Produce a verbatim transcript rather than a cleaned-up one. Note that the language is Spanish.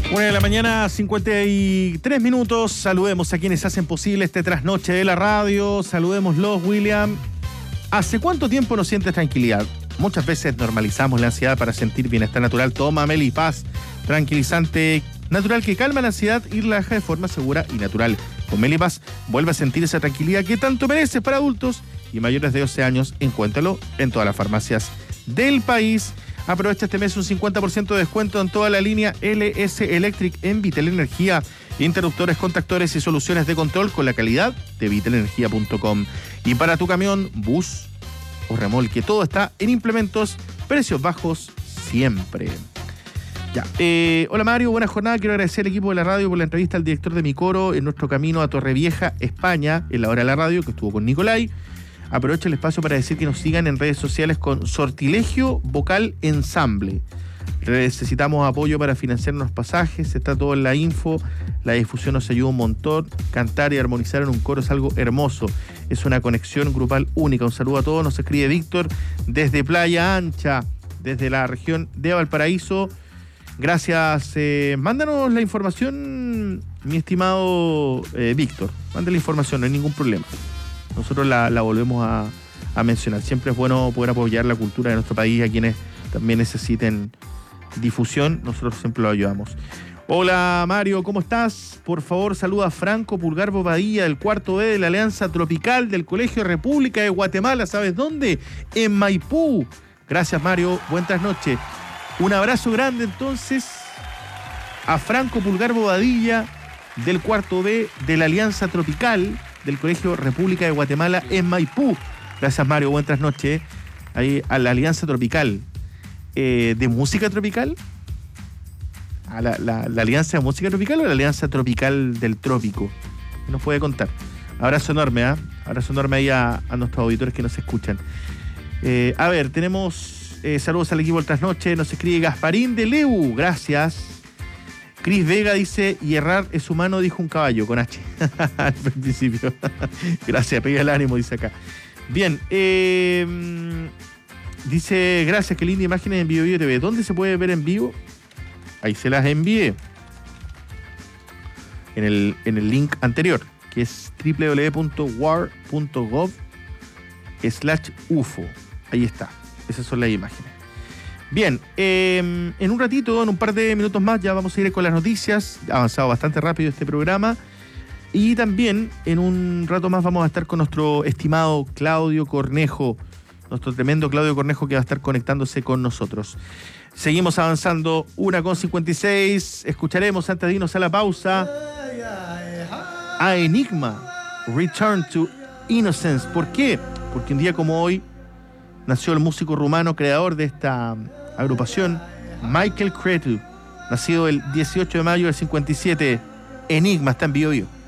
Una de la mañana, cincuenta y tres minutos. Saludemos a quienes hacen posible este trasnoche de la radio. Saludémoslos, William. ¿Hace cuánto tiempo no sientes tranquilidad? Muchas veces normalizamos la ansiedad para sentir bienestar natural. Toma Melipaz, tranquilizante natural que calma la ansiedad y relaja de forma segura y natural. Con Melipaz vuelve a sentir esa tranquilidad que tanto mereces para adultos y mayores de doce años. Encuéntralo en todas las farmacias del país. Aprovecha este mes un cincuenta por ciento de descuento en toda la línea L S Electric en Vitel Energía. Interruptores, contactores y soluciones de control con la calidad de vitel energía punto com. Y para tu camión, bus o remolque, todo está en implementos, precios bajos siempre. Ya. Eh, hola Mario, buena jornada. Quiero agradecer al equipo de la radio por la entrevista al director de mi coro en nuestro camino a Torrevieja, España, en la hora de la radio, que estuvo con Nicolai. Aprovecho el espacio para decir que nos sigan en redes sociales con Sortilegio Vocal Ensamble. Necesitamos apoyo para financiar los pasajes, está todo en la info, la difusión nos ayuda un montón. Cantar y armonizar en un coro es algo hermoso, es una conexión grupal única. Un saludo a todos, nos escribe Víctor desde Playa Ancha, desde la región de Valparaíso. Gracias, eh, mándanos la información, mi estimado eh, Víctor, manda la información, no hay ningún problema. Nosotros la, la volvemos a, a mencionar. Siempre es bueno poder apoyar la cultura de nuestro país a quienes también necesiten difusión. Nosotros siempre lo ayudamos. Hola Mario, ¿cómo estás? Por favor, saluda a Franco Pulgar Bobadilla del cuarto B de la Alianza Tropical del Colegio República de Guatemala. ¿Sabes dónde? En Maipú. Gracias Mario, buenas noches. Un abrazo grande entonces a Franco Pulgar Bobadilla del cuarto B de la Alianza Tropical del Colegio República de Guatemala en Maipú. Gracias Mario, buenas noches. Ahí a la Alianza Tropical. Eh, ¿De música tropical? ¿A la, la, la Alianza de Música Tropical o la Alianza Tropical del Trópico? ¿Qué nos puede contar? Abrazo enorme, ¿ah? ¿eh? Abrazo enorme ahí a, a nuestros auditores que nos escuchan. Eh, a ver, tenemos eh, saludos al equipo del Trasnoche. Nos escribe Gasparín de Leu. Gracias. Cris Vega dice, y errar es humano, dijo un caballo, con H. Al principio. Gracias, pega el ánimo, dice acá. Bien, eh, dice, gracias, qué linda imágenes en Bio Bio T V. ¿Dónde se puede ver en vivo? Ahí se las envié. En el, en el link anterior, que es doble u doble u doble u punto war punto gov slash U F O. Ahí está. Esas son las imágenes. Bien, eh, en un ratito, en un par de minutos más, ya vamos a ir con las noticias. Ha avanzado bastante rápido este programa. Y también, en un rato más, vamos a estar con nuestro estimado Claudio Cornejo, nuestro tremendo Claudio Cornejo, que va a estar conectándose con nosotros. Seguimos avanzando, una con cincuenta y seis. Escucharemos, antes de irnos a la pausa, a Enigma, Return to Innocence. ¿Por qué? Porque un día como hoy nació el músico rumano creador de esta agrupación, Michael Cretu, nacido el dieciocho de mayo del cincuenta y siete. Enigma está en Bio Bio.